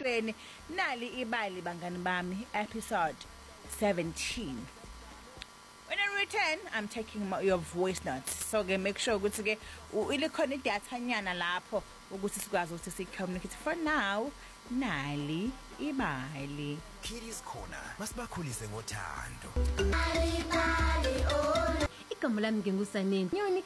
Eni nali ibali bangani bami episode 17. When I return, I'm taking your voice notes. So make sure ukuthi ke ilikhona idatha nyana lapho ukuthi sikwazi ukuthi sicommunicate. For now, nali ibali. Kiddies Corner. Masibakhulise ngothando. Igama lami nginguSanini.